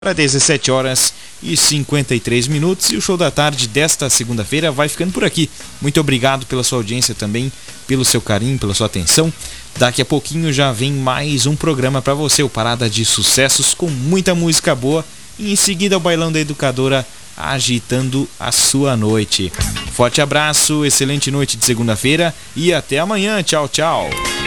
Para 17 horas e 53 minutos, e o Show da Tarde desta segunda-feira vai ficando por aqui. Muito obrigado pela sua audiência também, pelo seu carinho, pela sua atenção. Daqui a pouquinho já vem mais um programa para você, o Parada de Sucessos, com muita música boa, e em seguida o Bailão da Educadora agitando a sua noite. Forte abraço, excelente noite de segunda-feira e até amanhã. Tchau, tchau.